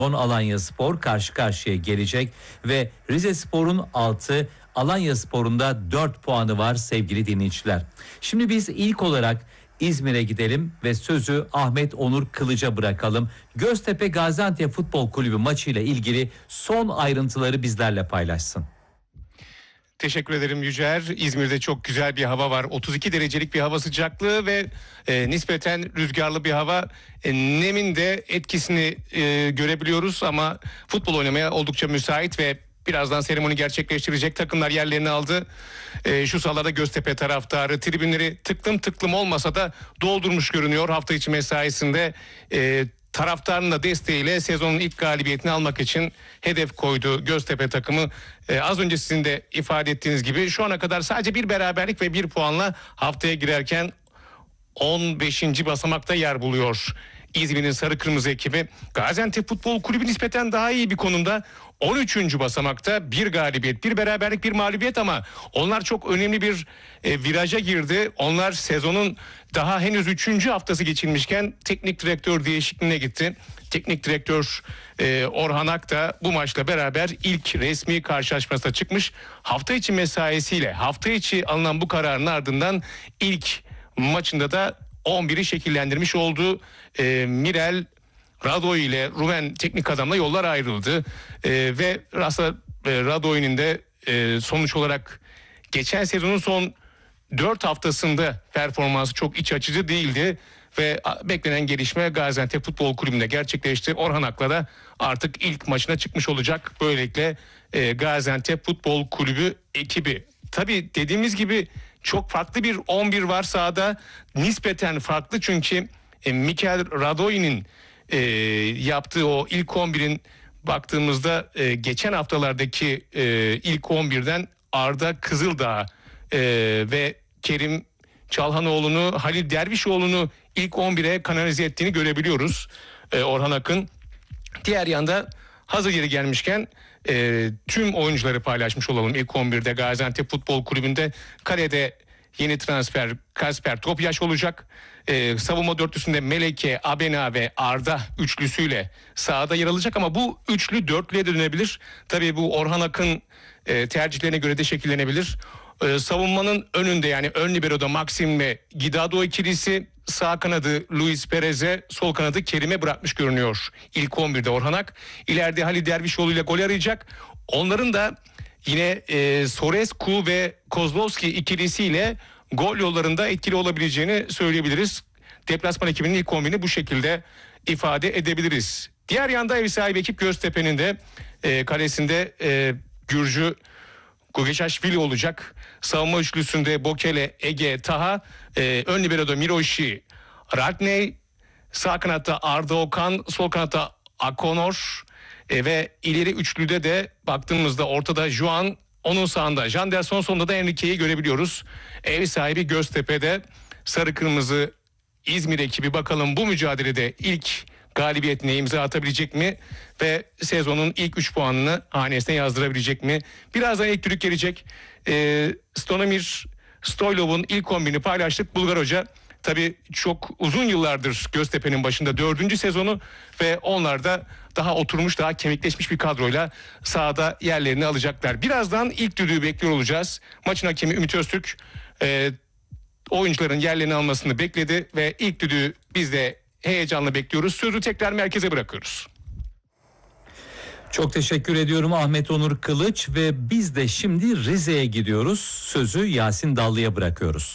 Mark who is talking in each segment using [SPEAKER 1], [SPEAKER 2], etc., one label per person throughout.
[SPEAKER 1] Alanyaspor karşı karşıya gelecek ve Rizespor'un 6, Alanyaspor'un da 4 puanı var sevgili dinleyiciler. Şimdi biz ilk olarak İzmir'e gidelim ve sözü Ahmet Onur Kılıç'a bırakalım. Göztepe Gaziantep Futbol Kulübü maçıyla ilgili son ayrıntıları bizlerle paylaşsın.
[SPEAKER 2] Teşekkür ederim Yücel. İzmir'de çok güzel bir hava var. 32 derecelik bir hava sıcaklığı ve nispeten rüzgarlı bir hava. Nemin de etkisini görebiliyoruz ama futbol oynamaya oldukça müsait ve birazdan seremoni gerçekleştirecek takımlar yerlerini aldı. Şu sahalarda Göztepe taraftarı tribünleri tıklım tıklım olmasa da doldurmuş görünüyor. Hafta içi mesaisinde taraftarın da desteğiyle sezonun ilk galibiyetini almak için hedef koydu Göztepe takımı. Az önce sizin de ifade ettiğiniz gibi şu ana kadar sadece bir beraberlik ve bir puanla haftaya girerken 15. basamakta yer buluyor. İzmir'in sarı kırmızı ekibi Gaziantep Futbol Kulübü nispeten daha iyi bir konumda. 13. basamakta bir galibiyet, bir beraberlik, bir mağlubiyet ama onlar çok önemli bir viraja girdi. Onlar sezonun daha henüz 3. haftası geçilmişken teknik direktör değişikliğine gitti. Teknik direktör Orhan Ak da bu maçla beraber ilk resmi karşılaşmasına çıkmış. Hafta içi mesaisiyle hafta içi alınan bu kararın ardından ilk maçında da 11'i şekillendirmiş oldu. Mirel Radoy ile Rumen teknik adamla yollar ayrıldı. Ve aslında Radoy'un de sonuç olarak geçen sezonun son 4 haftasında performansı çok iç açıcı değildi. Ve beklenen gelişme Gaziantep Futbol Kulübü'nde gerçekleşti. Orhan Ak'la da artık ilk maçına çıkmış olacak. Böylelikle Gaziantep Futbol Kulübü ekibi. Tabii dediğimiz gibi çok farklı bir 11 var sahada. Nispeten farklı çünkü Mikel Radoy'un yaptığı o ilk 11'in baktığımızda geçen haftalardaki ilk 11'den Arda Kızıldağ ve Kerim Çalhanoğlu'nu, Halil Dervişoğlu'nu ilk 11'e kanalize ettiğini görebiliyoruz Orhan Akın. Diğer yanda hazır yeri gelmişken tüm oyuncuları paylaşmış olalım. İlk 11'de Gaziantep Futbol Kulübü'nde kalede yeni transfer Kasper Topyaş olacak. Savunma dörtlüsünde Meleke, Abena ve Arda üçlüsüyle sahada yer alacak ama bu üçlü dörtlüye de dönebilir. Tabii bu Orhan Akın tercihlerine göre de şekillenebilir. Savunmanın önünde yani ön libero'da Maxim ve Guidado ikilisi, sağ kanadı Luis Perez'e, sol kanadı Kerim'e bırakmış görünüyor. İlk 11'de Orhan Ak. İleride Halil Dervişoğlu ile gol arayacak. Onların da yine Sorescu ve Kozlowski ikilisiyle gol yollarında etkili olabileceğini söyleyebiliriz. Deplasman ekibinin ilk 11'ini bu şekilde ifade edebiliriz. Diğer yanda ev sahibi ekip Göztepe'nin de kalesinde Gürcü Gogeşaşvili olacak. Savunma üçlüsünde Bokele, Ege, Taha, ön libero'da Miroshi, Ragney, sağ kanatta Arda Okan, sol kanatta Akonor ve ileri üçlüde de baktığımızda ortada Juan, onun sağında Janderson, sonunda da Enrique'yi görebiliyoruz. Ev sahibi Göztepe'de sarı kırmızı İzmir ekibi bakalım bu mücadelede ilk galibiyetine imza atabilecek mi ve sezonun ilk 3 puanını hanesine yazdırabilecek mi? Birazdan ilk düdük gelecek. Stonomir Stoylov'un ilk 11'ini paylaştık. Bulgar Hoca tabii çok uzun yıllardır Göztepe'nin başında 4. sezonu ve onlar da daha oturmuş, daha kemikleşmiş bir kadroyla sahada yerlerini alacaklar. Birazdan ilk düdüğü bekliyor olacağız. Maçın hakemi Ümit Öztürk oyuncuların yerlerini almasını bekledi ve ilk düdüğü biz de heyecanla bekliyoruz. Sözü tekrar merkeze bırakıyoruz.
[SPEAKER 1] Çok teşekkür ediyorum Ahmet Onur Kılıç ve biz de şimdi Rize'ye gidiyoruz. Sözü Yasin Dallı'ya bırakıyoruz.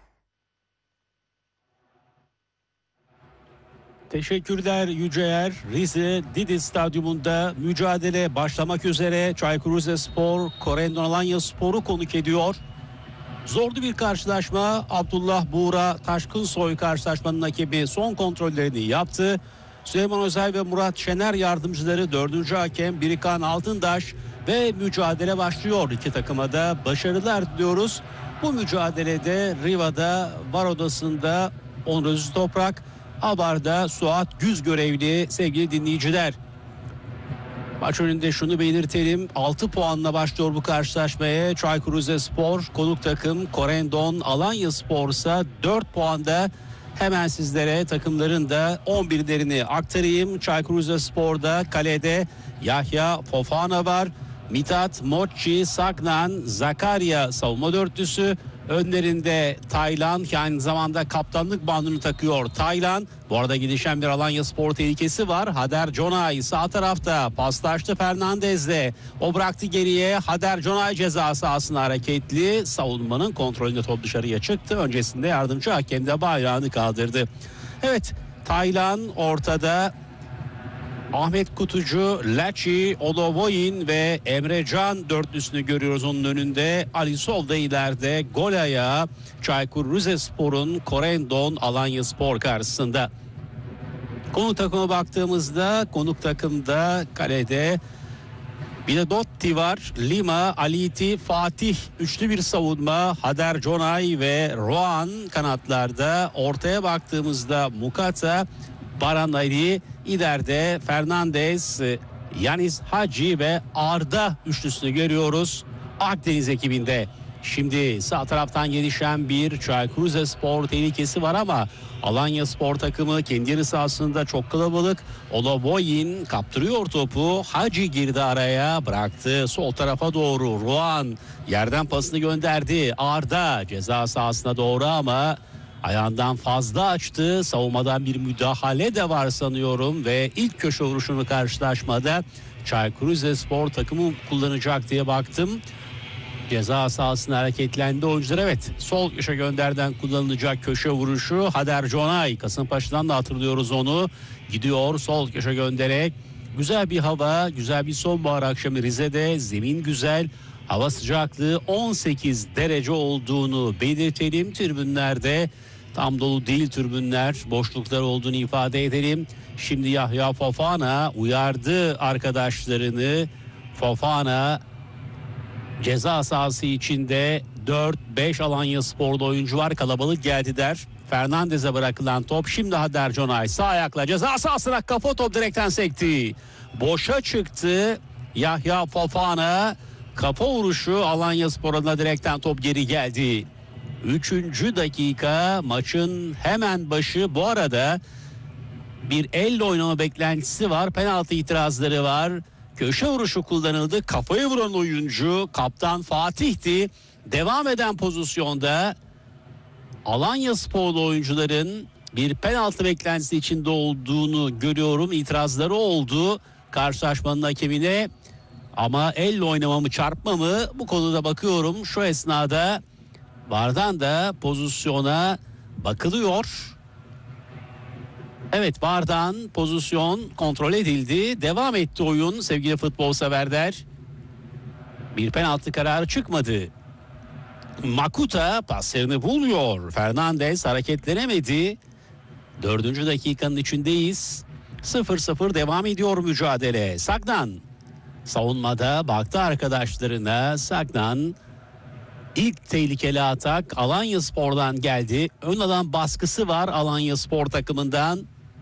[SPEAKER 3] Teşekkürler Yüceer. Rize Didi Stadyumunda mücadele başlamak üzere. Çaykur Rizespor, Corendon Alanyaspor'u konuk ediyor. Zorlu bir karşılaşma. Abdullah Buğra Taşkınsoy karşılaşmanın hakemi son kontrollerini yaptı. Süleyman Özel ve Murat Şener yardımcıları 4. hakem Birikan Altındaş ve mücadele başlıyor. İki takıma da başarılar diliyoruz. Bu mücadelede Riva'da var odasında Onur Özü Toprak, Abar'da Suat Güz görevli sevgili dinleyiciler. Maç önünde şunu belirtelim. 6 puanla başlıyor bu karşılaşmaya. Çaykur Rizespor konuk takım, Corendon Alanyaspor ise 4 puanda Hemen sizlere takımların da 11'lerini aktarayım. Çaykur Rizespor'da kalede Yahya Fofana var. Mithat, Mochi, Sagnan, Zakaria savunma dörtlüsü. Önlerinde Taylan, ki aynı zamanda kaptanlık bandını takıyor Taylan. Bu arada gidişen bir Alanyaspor tehlikesi var. Hader Conay sağ tarafta paslaştı Fernandez'le. O bıraktı geriye. Hader Conay ceza sahasına hareketli. Savunmanın kontrolünde top dışarıya çıktı. Öncesinde yardımcı hakem de bayrağını kaldırdı. Evet, Taylan ortada. Ahmet Kutucu, Laçi, Olovoyin ve Emrecan dörtlüsünü görüyoruz onun önünde. Ali Sol da ileride. Gol ayağı Çaykur Rizespor'un Corendon Alanyaspor karşısında. Konuk takıma baktığımızda konuk takımda kalede Biladotti var. Lima, Aliti, Fatih üçlü bir savunma. Hader Conay ve Roan kanatlarda. Ortaya baktığımızda Mukata, Baran Ali, ileride Fernandez, Yanis Hacı ve Arda üçlüsünü görüyoruz Akdeniz ekibinde. Şimdi sağ taraftan gelişen bir Çaykur Rizespor tehlikesi var ama Alanyaspor takımı kendi yarı sahasında çok kalabalık. Olovoyin kaptırıyor topu. Hacı girdi araya, bıraktı sol tarafa doğru. Ruan yerden pasını gönderdi. Arda ceza sahasına doğru ama ayağından fazla açtı. Savunmadan bir müdahale de var sanıyorum ve ilk köşe vuruşunu karşılaşmada Çaykur Rizespor takımı kullanacak diye baktım. Ceza sahasına hareketlendi oyuncular. Evet, sol köşe gönderden kullanılacak köşe vuruşu. Hader Conay, Kasımpaşa'dan da hatırlıyoruz onu. Gidiyor sol köşe göndererek. Güzel bir hava, güzel bir sonbahar akşamı Rize'de. Zemin güzel. Hava sıcaklığı 18 derece olduğunu belirtelim. Tribünlerde tam dolu değil tribünler. Boşluklar olduğunu ifade edelim. Şimdi Yahya Fofana uyardı arkadaşlarını. Fofana ceza sahası içinde 4-5 Alanyaspor'da oyuncu var. Kalabalık geldiler. Fernandez'e bırakılan top. Şimdi Hader Conay sağ ayakla ceza sahasına kafa top direkten sekti. Boşa çıktı Yahya Fofana. Kafa vuruşu Alanyaspor'una direkten top geri geldi. 3. dakika maçın hemen başı. Bu arada bir elle oynama beklentisi var. Penaltı itirazları var. Köşe vuruşu kullanıldı. Kafayı vuran oyuncu kaptan Fatih'ti. Devam eden pozisyonda Alanyasporlu oyuncuların bir penaltı beklentisi içinde olduğunu görüyorum. İtirazları oldu karşılaşmanın hakemine. Ama elle oynama mı çarpma mı, bu konuda bakıyorum. Şu esnada VAR'dan da pozisyona bakılıyor. Evet, VAR'dan pozisyon kontrol edildi. Devam etti oyun sevgili futbol severler. Bir penaltı kararı çıkmadı. Makuta paslarını buluyor. Fernandez hareketlenemedi. 4. dakikanın içindeyiz. 0-0 devam ediyor mücadele. Sagnan savunmada baktı arkadaşlarına. Sagnan ilk tehlikeli atak Alanyaspor'dan geldi. Ön alan baskısı var Alanyaspor takımından.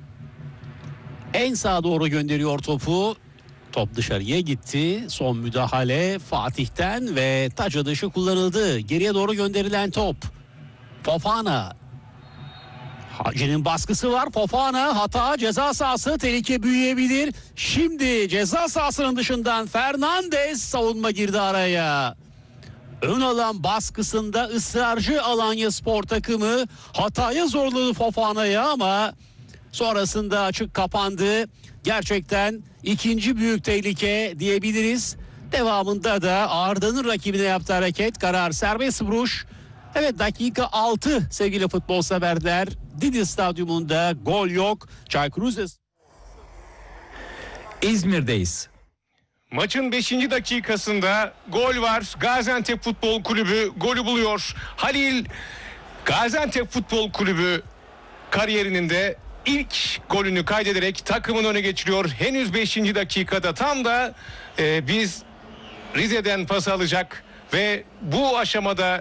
[SPEAKER 3] En sağa doğru gönderiyor topu. Top dışarıya gitti. Son müdahale Fatih'ten ve taç atışı kullanıldı. Geriye doğru gönderilen top. Fofana. Hacı'nın baskısı var. Fofana hata, ceza sahası, tehlike büyüyebilir. Şimdi ceza sahasının dışından Fernandez, savunma girdi araya. Ön alan baskısında ısrarcı Alanyaspor takımı hataya zorladı Fofana'ya ama sonrasında açık kapandı. Gerçekten ikinci büyük tehlike diyebiliriz. Devamında da Arda'nın rakibine yaptığı hareket, karar serbest vuruş. Evet, dakika 6 sevgili futbol severler. Didi Stadyumunda gol yok. Çaykur Rizespor
[SPEAKER 1] İzmir'deyiz.
[SPEAKER 2] Maçın 5. dakikasında gol var. Gaziantep Futbol Kulübü golü buluyor. Halil, Gaziantep Futbol Kulübü kariyerinin de ilk golünü kaydederek takımın öne geçiriyor. Henüz 5. dakikada tam da biz Rize'den pas alacak ve bu aşamada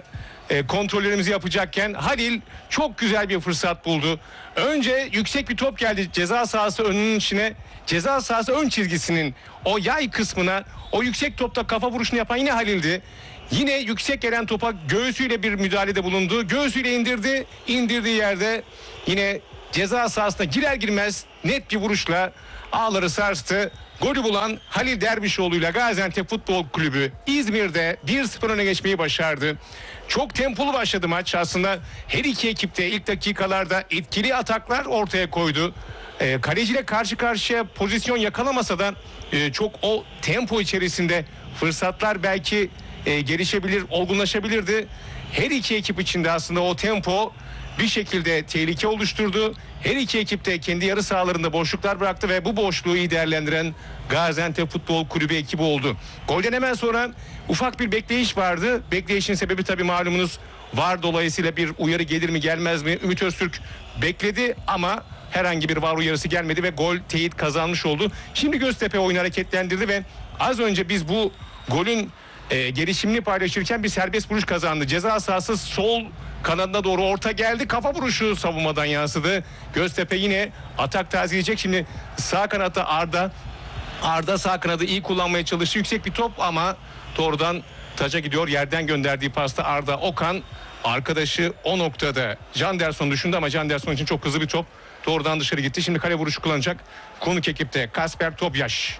[SPEAKER 2] kontrollerimizi yapacakken Halil çok güzel bir fırsat buldu. Önce yüksek bir top geldi ceza sahası önünün içine. Ceza sahası ön çizgisinin o yay kısmına o yüksek topta kafa vuruşunu yapan yine Halil'di. Yine yüksek gelen topa göğsüyle bir müdahalede bulundu. Göğsüyle indirdi. İndirdiği yerde yine ceza sahasına girer girmez net bir vuruşla ağları sarstı. Golü bulan Halil Dervişoğlu'yla Gaziantep Futbol Kulübü İzmir'de 1-0 öne geçmeyi başardı. Çok tempolu başladı maç. Aslında her iki ekip de ilk dakikalarda etkili ataklar ortaya koydu. Kaleciyle karşı karşıya pozisyon yakalamasa da çok o tempo içerisinde fırsatlar belki gelişebilir, olgunlaşabilirdi. Her iki ekip içinde aslında o tempo bir şekilde tehlike oluşturdu. Her iki ekip de kendi yarı sahalarında boşluklar bıraktı ve bu boşluğu iyi değerlendiren Gaziantep Futbol Kulübü ekibi oldu. Golden hemen sonra ufak bir bekleyiş vardı. Bekleyişin sebebi tabii malumunuz VAR dolayısıyla bir uyarı gelir mi gelmez mi? Ümit Öztürk bekledi ama herhangi bir VAR uyarısı gelmedi ve gol teyit kazanmış oldu. Şimdi Göztepe oyunu hareketlendirdi ve az önce biz bu golün gelişimini paylaşırken bir serbest vuruş kazandı. Ceza sahası sol kanadına doğru orta geldi. Kafa vuruşu savunmadan yansıdı. Göztepe yine atak tazeleyecek. Şimdi sağ kanatta Arda sağ kanadı iyi kullanmaya çalıştı. Yüksek bir top ama doğrudan taca gidiyor. Yerden gönderdiği pasta Arda Okan arkadaşı o noktada Janderson düşündü ama Janderson için çok hızlı bir top. Doğrudan dışarı gitti. Şimdi kale vuruşu kullanacak konuk ekipte Kasper Topyaş.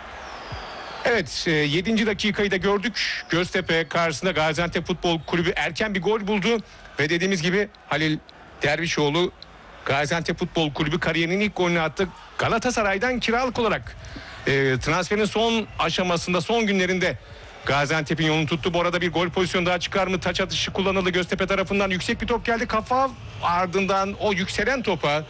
[SPEAKER 2] Evet 7. dakikayı da gördük. Göztepe karşısında Gaziantep Futbol Kulübü erken bir gol buldu. Ve dediğimiz gibi Halil Dervişoğlu Gaziantep Futbol Kulübü kariyerinin ilk golünü attı. Galatasaray'dan kiralık olarak transferin son aşamasında son günlerinde Gaziantep'in yolunu tuttu. Bu arada bir gol pozisyonu daha çıkar mı? Taç atışı kullanıldı Göztepe tarafından. Yüksek bir top geldi. Kafa ardından o yükselen topa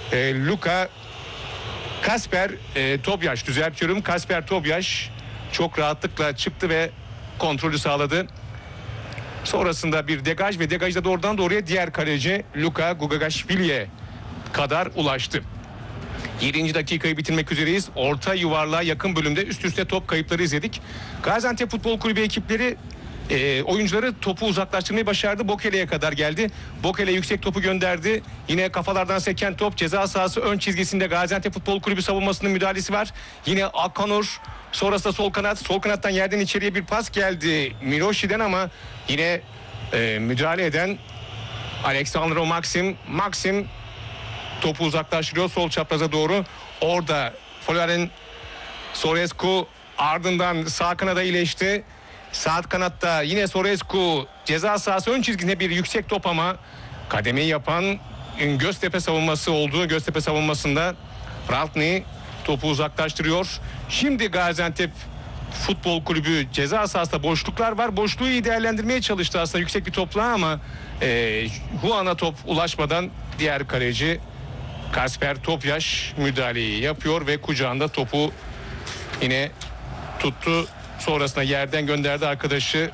[SPEAKER 2] Kasper Topyaş düzeltiyorum. Kasper Topyaş çok rahatlıkla çıktı ve kontrolü sağladı. Sonrasında bir degaj ve degajda doğrudan doğruya diğer kaleci Luka Gugagashvili'ye kadar ulaştı. 7. dakikayı bitirmek üzereyiz. Orta yuvarlığa yakın bölümde üst üste top kayıpları izledik. Gaziantep Futbol Kulübü ekipleri oyuncuları topu uzaklaştırmayı başardı. Bokele'ye kadar geldi. Bokele yüksek topu gönderdi. Yine kafalardan seken top ceza sahası ön çizgisinde Gaziantep Futbol Kulübü savunmasının müdahalesi var. Yine Akanur sonrasında sol kanat. Sol kanattan yerden içeriye bir pas geldi Miloši'den ama yine müdahale eden Aleksandro Maxim topu uzaklaştırıyor sol çapraza doğru. Orada Florin Sorescu ardından sağ kanada iyileşti. Sağ kanatta yine Sorescu ceza sahası ön çizgisine bir yüksek top ama kademeyi yapan Göztepe savunması oldu. Göztepe savunmasında Raltni topu uzaklaştırıyor. Şimdi Gaziantep Futbol Kulübü ceza sahasında boşluklar var. Boşluğu iyi değerlendirmeye çalıştı aslında yüksek bir topla ama Juan'a top ulaşmadan diğer kaleci Kasper Topyaş müdahaleyi yapıyor ve kucağında topu yine tuttu. Sonrasında yerden gönderdi arkadaşı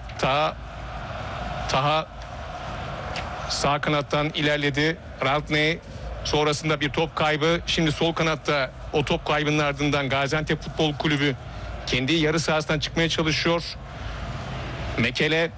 [SPEAKER 2] Taha sağ kanattan ilerledi. Raltney sonrasında bir top kaybı. Şimdi sol kanatta o top kaybının ardından Gaziantep Futbol Kulübü kendi yarı sahasından çıkmaya çalışıyor. Mekele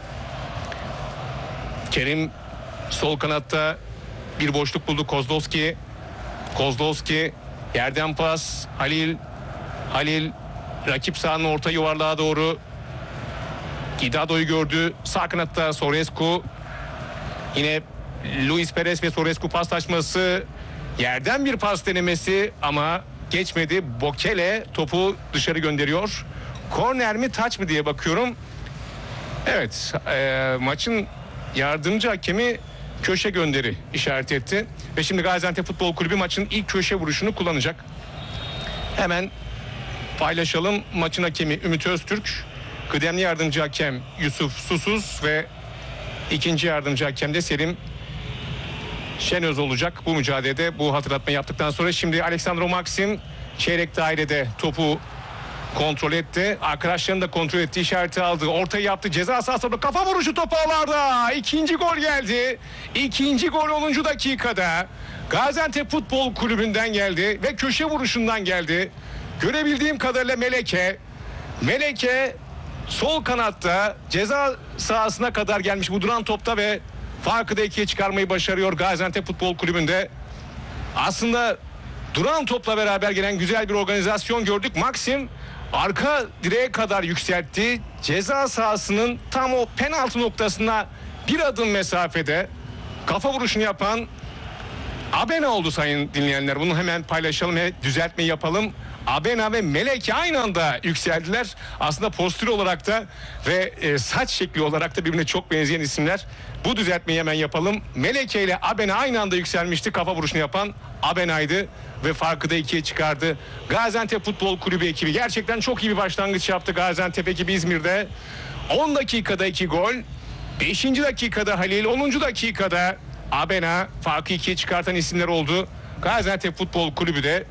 [SPEAKER 2] Kerim sol kanatta bir boşluk buldu. Kozlowski yerden pas Halil rakip sahanın orta yuvarlığa doğru Gidado'yu gördü. Sağ kanatta Sorescu. Yine Luis Perez ve Sorescu paslaşması. Yerden bir pas denemesi ama geçmedi. Bokele topu dışarı gönderiyor. Korner mi taç mı diye bakıyorum. Evet maçın yardımcı hakemi köşe gönderi işaret etti. Ve şimdi Gaziantep Futbol Kulübü maçın ilk köşe vuruşunu kullanacak. Hemen paylaşalım. Maçın hakemi Ümit Öztürk, kıdemli yardımcı hakem Yusuf Susuz ve ikinci yardımcı hakem de Selim Şenöz olacak. Bu mücadelede bu hatırlatmayı yaptıktan sonra şimdi Aleksandro Maxim çeyrek dairede topu kontrol etti. Arkadaşlarını da kontrol etti. İşareti aldı. Ortayı yaptı. Ceza sahasında kafa vuruşu topu ağlarda. İkinci gol geldi. İkinci gol 10. dakikada. Gaziantep Futbol Kulübü'nden geldi ve köşe vuruşundan geldi. Görebildiğim kadarıyla Meleke sol kanatta ceza sahasına kadar gelmiş bu duran topta ve farkı da 2'ye çıkarmayı başarıyor Gaziantep Futbol Kulübü'nde. Aslında duran topla beraber gelen güzel bir organizasyon gördük. Maxim arka direğe kadar yükseltti. Ceza sahasının tam o penaltı noktasına bir adım mesafede kafa vuruşunu yapan Abena oldu sayın dinleyenler. Bunu hemen paylaşalım ve düzeltmeyi yapalım. Abena ve Meleke aynı anda yükseldiler. Aslında postür olarak da ve saç şekli olarak da birbirine çok benzeyen isimler. Bu düzeltmeyi hemen yapalım. Meleke ile Abena aynı anda yükselmişti. Kafa vuruşunu yapan Abena'ydı ve farkı da 2'ye çıkardı. Gaziantep Futbol Kulübü ekibi gerçekten çok iyi bir başlangıç yaptı. Gaziantep ekibi İzmir'de 10 dakikada 2 gol. 5. dakikada Halil, 10. dakikada Abena, farkı 2'ye çıkartan isimler oldu. Gaziantep Futbol Kulübü de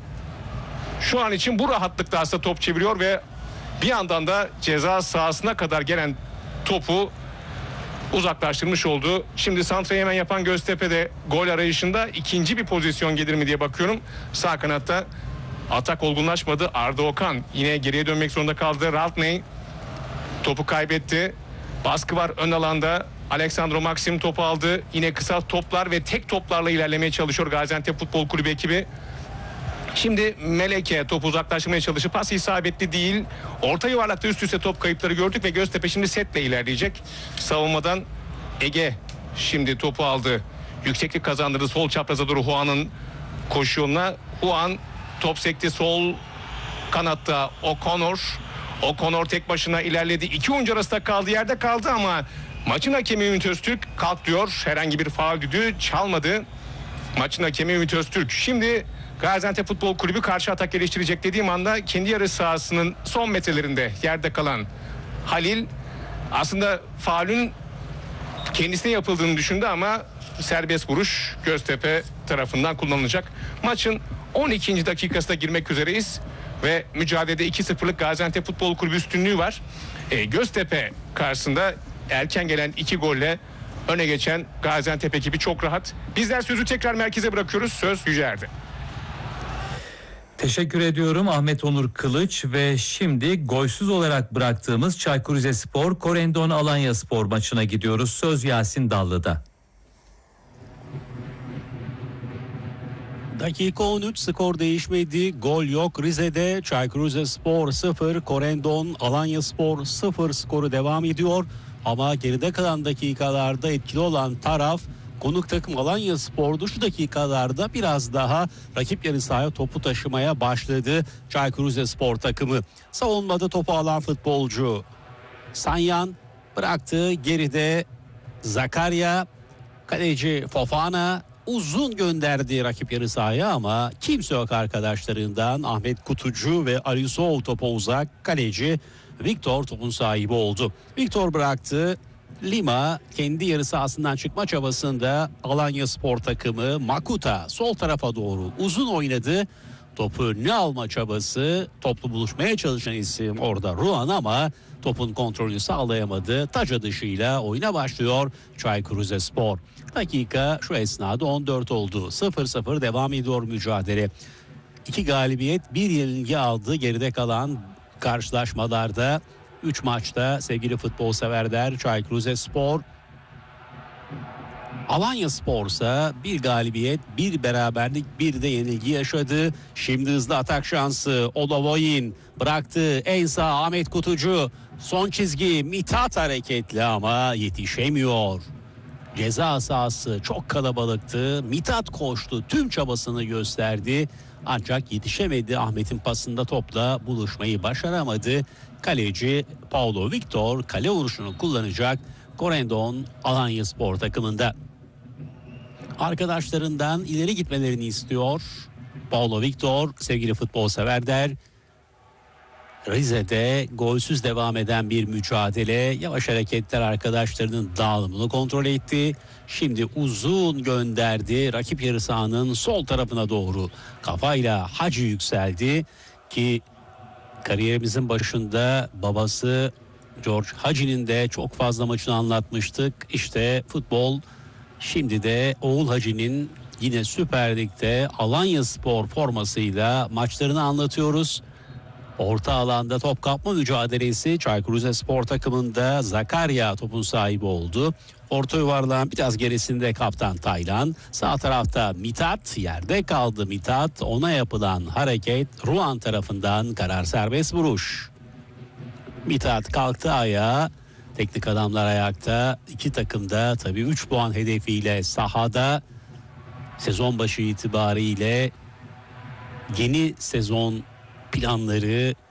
[SPEAKER 2] şu an için bu rahatlıkla aslında top çeviriyor ve bir yandan da ceza sahasına kadar gelen topu uzaklaştırmış oldu. Şimdi santrayı hemen yapan Göztepe'de gol arayışında ikinci bir pozisyon gelir mi diye bakıyorum. Sağ kanatta atak olgunlaşmadı. Arda Okan yine geriye dönmek zorunda kaldı. Raltney topu kaybetti. Baskı var ön alanda. Alexandro Maxim topu aldı. Yine kısa toplar ve tek toplarla ilerlemeye çalışıyor Gaziantep Futbol Kulübü ekibi. Şimdi Meleke topu uzaklaştırmaya çalışıp pas isabetli değil. Orta yuvarlakta üst üste top kayıpları gördük ve Göztepe şimdi setle ilerleyecek. Savunmadan Ege şimdi topu aldı. Yükseklik kazandırdı sol çapraza doğru Juan'ın koşu yoluna. Juan top sekti sol kanatta O'Connor tek başına ilerledi. İki oyuncu arasında kaldı, yerde kaldı ama maçın hakemi Ümit Öztürk kalk diyor. Herhangi bir faul düdüğü çalmadı. Maçın hakemi Ümit Öztürk. Şimdi Gaziantep Futbol Kulübü karşı atak geliştirecek dediğim anda kendi yarı sahasının son metrelerinde yerde kalan Halil aslında faulün kendisine yapıldığını düşündü ama serbest vuruş Göztepe tarafından kullanılacak. Maçın 12. dakikasına girmek üzereyiz ve mücadelede 2-0'lık Gaziantep Futbol Kulübü üstünlüğü var. Göztepe karşısında erken gelen 2 golle öne geçen Gaziantep ekibi çok rahat. Bizler sözü tekrar merkeze bırakıyoruz. Söz Yücel'de.
[SPEAKER 1] Teşekkür ediyorum Ahmet Onur Kılıç ve şimdi golsüz olarak bıraktığımız Çaykur Rizespor Corendon Alanyaspor maçına gidiyoruz. Söz Yasin Dallı'da.
[SPEAKER 3] Dakika 13, skor değişmedi. Gol yok Rize'de. Çaykur Rizespor 0, Corendon Alanyaspor 0 skoru devam ediyor. Ama geride kalan dakikalarda etkili olan taraf konuk takım Alanyaspor'du. Şu dakikalarda biraz daha rakip yarı sahaya topu taşımaya başladı Çaykur Rizespor takımı. Savunmada topu alan futbolcu Sanyan bıraktı, geride Zakaria, kaleci Fofana uzun gönderdi rakip yarı sahaya ama kimse yok arkadaşlarından. Ahmet Kutucu ve Arisov topa uzak, kaleci Victor topun sahibi oldu. Victor bıraktı. Lima kendi yarı sahasından çıkma çabasında Alanyaspor takımı Makuta sol tarafa doğru uzun oynadı. Topu ne alma çabası, toplu buluşmaya çalışan isim orada Ruan ama topun kontrolünü sağlayamadı. Taç atışıyla oyuna başlıyor Çaykur Rizespor. Dakika şu esnada 14 oldu. 0-0 devam ediyor mücadele. 2 galibiyet, 1 yenilgi aldı geride kalan karşılaşmalarda. 3 maçta sevgili futbol severler Çaykur Rizespor. Alanyaspor ise 1 galibiyet, 1 beraberlik, 1 de yenilgi yaşadı. Şimdi hızlı atak şansı Olavoyin bıraktı. En sağ Ahmet Kutucu. Son çizgi Mithat hareketli ama yetişemiyor. Ceza sahası çok kalabalıktı. Mithat koştu, tüm çabasını gösterdi. Ancak yetişemedi. Ahmet'in pasında topla buluşmayı başaramadı. Kaleci Paulo Victor kale vuruşunu kullanacak Corendon Alanyaspor takımında. Arkadaşlarından ileri gitmelerini istiyor Paulo Victor. Sevgili futbol severler, Rize'de golsüz devam eden bir mücadele. Yavaş hareketler arkadaşlarının dağılımını kontrol etti. Şimdi uzun gönderdi. Rakip yarı sahanın sol tarafına doğru kafayla Hacı yükseldi ki kariyerimizin başında babası George Hacı'nin de çok fazla maçını anlatmıştık. İşte futbol şimdi de oğul Hacı'nin yine Süper Lig'de Alanyaspor formasıyla maçlarını anlatıyoruz. Orta alanda top kapma mücadelesi. Çaykur Rizespor takımında Zakaria topun sahibi oldu. Orta yuvarlağın biraz gerisinde kaptan Taylan. Sağ tarafta Mithat, yerde kaldı Mithat. Ona yapılan hareket Ruan tarafından karar serbest vuruş. Mithat kalktı ayağa. Teknik adamlar ayakta. İki takım da tabii 3 puan hedefiyle sahada. Sezon başı itibariyle yeni sezon planları